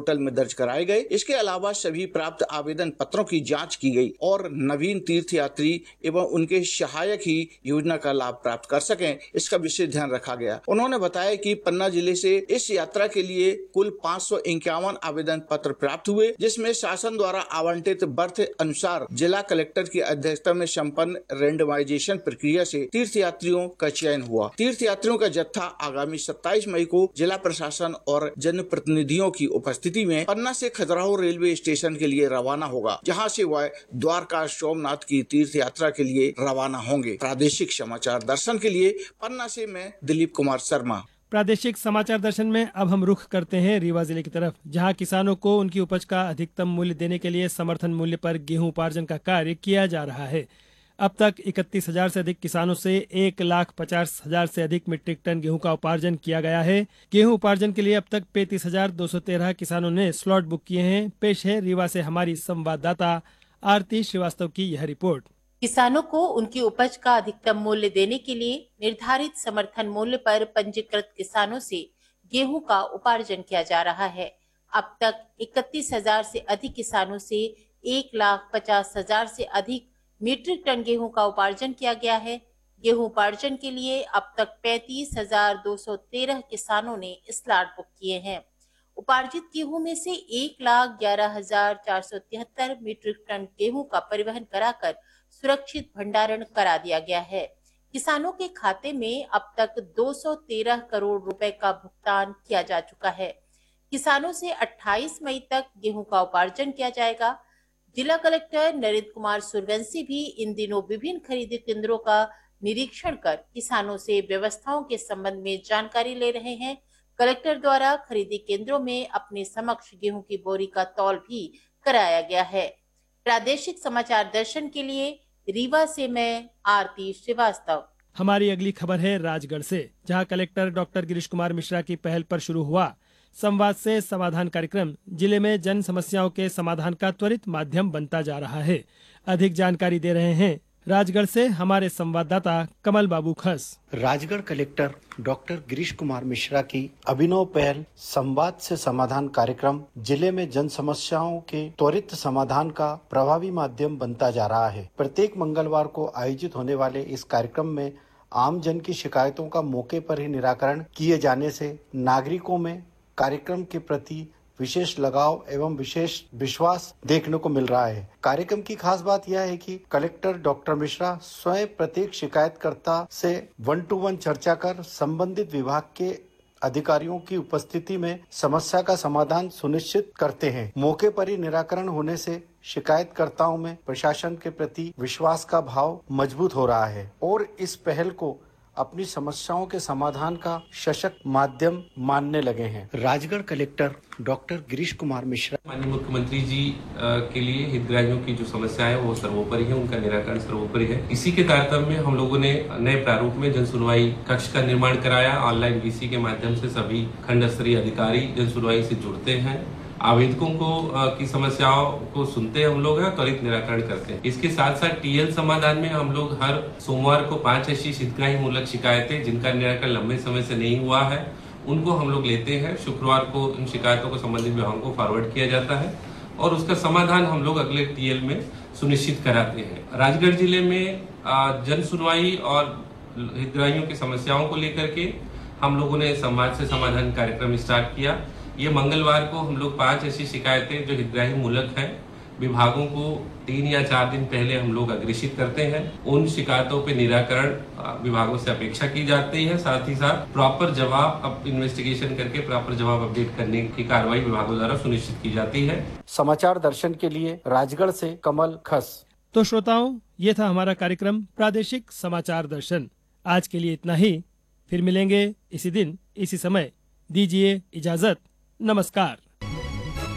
Portal में दर्ज कराए गए। इसके अलावा सभी प्राप्त आवेदन पत्रों की जांच की गई और नवीन तीर्थयात्री एवं उनके सहायक ही योजना का लाभ प्राप्त कर सकें, इसका विशेष ध्यान रखा गया। उन्होंने बताया कि पन्ना जिले से इस यात्रा के लिए कुल 551 आवेदन पत्र प्राप्त हुए, जिसमें शासन द्वारा आवंटित बर्थ अनुसार जिला कलेक्टर की अध्यक्षता में संपन्न रेंडमाइजेशन प्रक्रिया से तीर्थयात्रियों का चयन हुआ। तीर्थयात्रियों का जत्था आगामी 27 मई को जिला प्रशासन और जनप्रतिनिधियों की उपस्थिति में पन्ना से खजुराहो रेलवे स्टेशन के लिए रवाना होगा, जहां से वह द्वारका सोमनाथ की तीर्थ यात्रा के लिए रवाना होंगे। प्रादेशिक समाचार दर्शन के लिए पन्ना से मैं दिलीप कुमार शर्मा। प्रादेशिक समाचार दर्शन में अब हम रुख करते हैं रीवा जिले की तरफ, जहां किसानों को उनकी उपज का अधिकतम मूल्य देने के लिए समर्थन मूल्य पर गेहूं उपार्जन का कार्य किया जा रहा है। अब तक 31,000 से अधिक किसानों से 1,50,000 से अधिक मीट्रिक टन गेहूं का उपार्जन किया गया है। गेहूं उपार्जन के लिए अब तक 35,213 किसानों ने स्लॉट बुक किए हैं। पेश है रीवा से हमारी संवाददाता आरती श्रीवास्तव की यह रिपोर्ट। किसानों को उनकी उपज का अधिकतम मूल्य देने के लिए निर्धारित समर्थन मूल्य पर पंजीकृत किसानों से गेहूं का उपार्जन किया जा रहा है। अब तक 31,000 से अधिक किसानों से 1,50,000 से अधिक मीट्रिक टन गेहूं का उपार्जन किया गया है। गेहूं उपार्जन के लिए अब तक 35,213 किसानों ने स्लॉट बुक किए हैं। उपार्जित गेहूं में से 1,11,473 मीट्रिक टन गेहूं का परिवहन कराकर सुरक्षित भंडारण करा दिया गया है। किसानों के खाते में अब तक 213 करोड़ रुपए का भुगतान किया जा चुका है। किसानों से 28 मई तक गेहूं का उपार्जन किया जाएगा। जिला कलेक्टर नरेंद्र कुमार सूर्यवंशी भी इन दिनों विभिन्न खरीदी केंद्रों का निरीक्षण कर किसानों से व्यवस्थाओं के संबंध में जानकारी ले रहे हैं। कलेक्टर द्वारा खरीदी केंद्रों में अपने समक्ष गेहूं की बोरी का तौल भी कराया गया है। प्रादेशिक समाचार दर्शन के लिए रीवा से मैं आरती श्रीवास्तव। हमारी अगली खबर है राजगढ़ से, जहां कलेक्टर डॉक्टर गिरीश कुमार मिश्रा की पहल पर शुरू हुआ संवाद से समाधान कार्यक्रम जिले में जन समस्याओं के समाधान का त्वरित माध्यम बनता जा रहा है। अधिक जानकारी दे रहे हैं राजगढ़ से हमारे संवाददाता कमल बाबू खस। राजगढ़ कलेक्टर डॉक्टर गिरीश कुमार मिश्रा की अभिनव पहल संवाद से समाधान कार्यक्रम जिले में जन समस्याओं के त्वरित समाधान का प्रभावी माध्यम बनता जा रहा है। प्रत्येक मंगलवार को आयोजित होने वाले इस कार्यक्रम में आम जन की शिकायतों का मौके पर ही निराकरण किए जाने से नागरिकों में कार्यक्रम के प्रति विशेष लगाव एवं विशेष विश्वास देखने को मिल रहा है। कार्यक्रम की खास बात यह है कि कलेक्टर डॉक्टर मिश्रा स्वयं प्रत्येक शिकायतकर्ता से 1-to-1 चर्चा कर संबंधित विभाग के अधिकारियों की उपस्थिति में समस्या का समाधान सुनिश्चित करते हैं। मौके पर ही निराकरण होने से शिकायतकर्ताओं में प्रशासन के प्रति विश्वास का भाव मजबूत हो रहा है और इस पहल को अपनी समस्याओं के समाधान का सशक्त माध्यम मानने लगे हैं। Rajgarh collector doctor Girish Kumar Mishra. माननीय मुख्यमंत्री जी के लिए हितग्राहियों की जो समस्या है वो सर्वोपरि है, उनका निराकरण सर्वोपरि है। इसी के तारतम्य में हम लोगों ने नए प्रारूप में जन सुनवाई कक्ष का निर्माण कराया। ऑनलाइन वीसी के माध्यम से सभी खंड स्तरीय अधिकारी जन सुनवाई से जुड़ते हैं, आवेदकों को की समस्याओं को सुनते हैं हम लोग हैं, त्वरित निराकरण करते हैं। इसके साथ साथ टीएल समाधान में हम लोग हर सोमवार को 5 ऐसी हितग्राही मूलक शिकायतें जिनका निराकरण लंबे समय से नहीं हुआ है उनको हम लोग लेते हैं। शुक्रवार को इन शिकायतों को संबंधित विभागों को फॉरवर्ड किया जाता है और उसका समाधान हम लोग अगले टीएल में सुनिश्चित कराते हैं। राजगढ़ जिले में जन सुनवाई और हितग्राहियों की समस्याओं को लेकर के हम लोगों ने संवाद से समाधान कार्यक्रम स्टार्ट किया। ये मंगलवार को हम लोग 5 ऐसी शिकायतें जो हितग्राही मूलक हैं विभागों को 3 या 4 दिन पहले हम लोग अग्रेषित करते हैं। उन शिकायतों पे निराकरण विभागों से अपेक्षा की जाती है। साथ ही साथ प्रॉपर जवाब अब इन्वेस्टिगेशन करके प्रॉपर जवाब अपडेट करने की कार्रवाई विभागों द्वारा सुनिश्चित की जाती है। समाचार दर्शन के लिए राजगढ़ से कमल खस। तो श्रोताओं, ये था हमारा कार्यक्रम प्रादेशिक समाचार दर्शन। आज के लिए इतना ही, फिर मिलेंगे इसी दिन इसी समय। दीजिए इजाजत, नमस्कार।